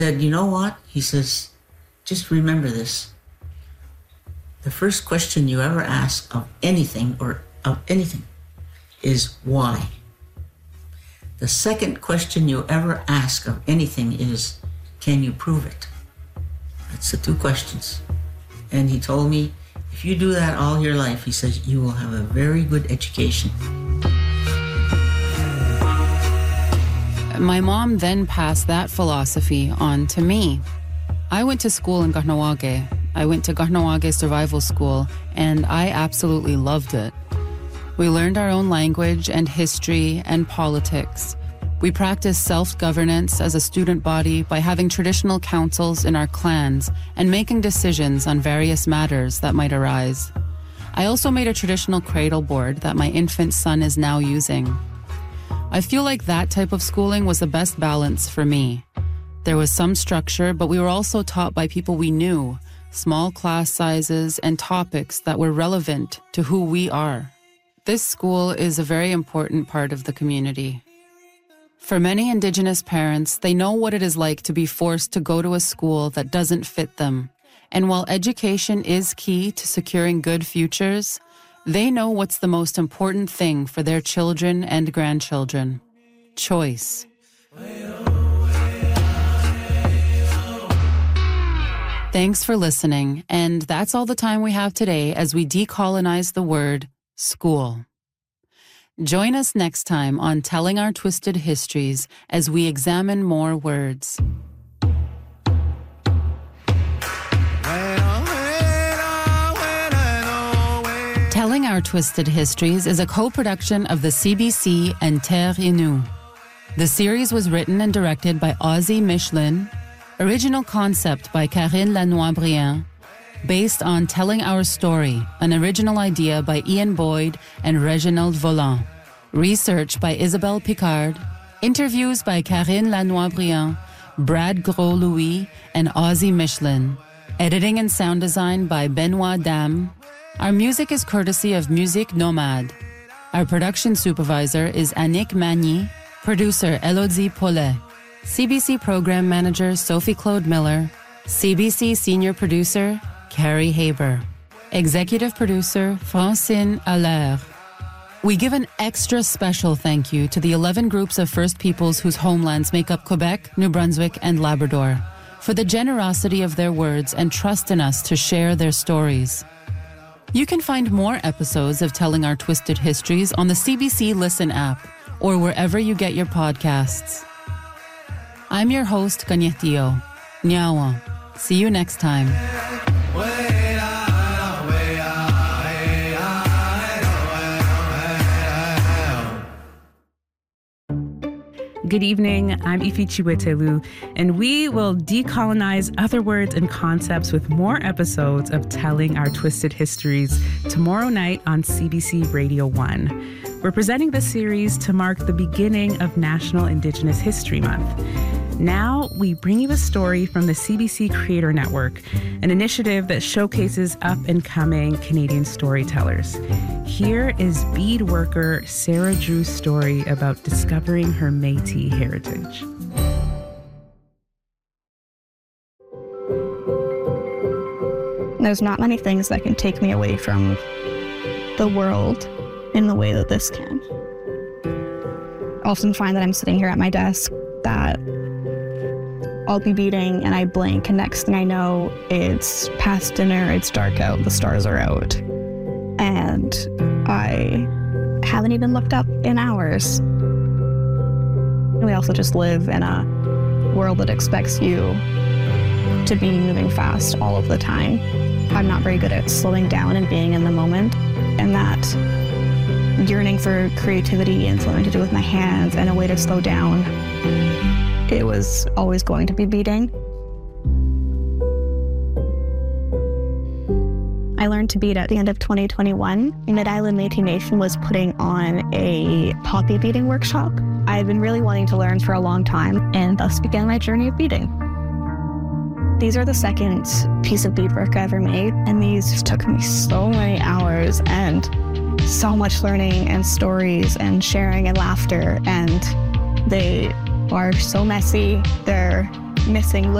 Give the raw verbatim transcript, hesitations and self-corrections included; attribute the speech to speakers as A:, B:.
A: said, you know what? He says, just remember this. The first question you ever ask of anything or of anything is why. The second question you ever ask of anything is, can you prove it? That's the two questions. And he told me, if you do that all your life, he says, you will have a very good education.
B: My mom then passed that philosophy on to me. I went to school in Kahnawake. I went to Kahnawake Survival School, and I absolutely loved it. We learned our own language and history and politics. We practiced self-governance as a student body by having traditional councils in our clans and making decisions on various matters that might arise. I also made a traditional cradle board that my infant son is now using. I feel like that type of schooling was the best balance for me. There was some structure, but we were also taught by people we knew, small class sizes and topics that were relevant to who we are. This school is a very important part of the community. For many Indigenous parents, they know what it is like to be forced to go to a school that doesn't fit them. And while education is key to securing good futures, they know what's the most important thing for their children and grandchildren: choice. Thanks for listening, and that's all the time we have today as we decolonize the word school. Join us next time on Telling Our Twisted Histories as we examine more words. Telling Our Twisted Histories is a co-production of the C B C and Terre Innu. The series was written and directed by Ozzy Michelin, original concept by Karine Lanois-Briand, based on Telling Our Story, an original idea by Ian Boyd and Reginald Volant. Research by Isabelle Picard. Interviews by Karine Lanois-Briand, Brad Gros-Louis, and Ozzy Michelin. Editing and sound design by Benoit Dam. Our music is courtesy of Musique Nomade. Our production supervisor is Annick Magny, producer Elodie Paulet, C B C program manager Sophie Claude Miller, C B C senior producer Carrie Haber, executive producer Francine Allaire. We give an extra special thank you to the eleven groups of First Peoples whose homelands make up Quebec, New Brunswick, and Labrador for the generosity of their words and trust in us to share their stories. You can find more episodes of Telling Our Twisted Histories on the C B C Listen app or wherever you get your podcasts. I'm your host, Kanyetio. Nyawa. See you next time.
C: Good evening, I'm Ifi Chiwetelu, and we will decolonize other words and concepts with more episodes of Telling Our Twisted Histories tomorrow night on C B C Radio one. We're presenting this series to mark the beginning of National Indigenous History Month. Now, we bring you a story from the C B C Creator Network, an initiative that showcases up-and-coming Canadian storytellers. Here is bead worker Sarah Drew's story about discovering her Métis heritage.
D: There's not many things that can take me away from the world in the way that this can. I often find that I'm sitting here at my desk, that I'll be beading and I blink, and next thing I know, it's past dinner, it's dark out, the stars are out, and I haven't even looked up in hours. We also just live in a world that expects you to be moving fast all of the time. I'm not very good at slowing down and being in the moment, and that yearning for creativity and something to do with my hands and a way to slow down, it was always going to be beading. I learned to bead at the end of twenty twenty-one. Mid-Island Métis Nation was putting on a poppy beading workshop. I had been really wanting to learn for a long time, and thus began my journey of beading. These are the second piece of beadwork I ever made, and these took me so many hours and so much learning and stories and sharing and laughter, and they are so messy. They're missing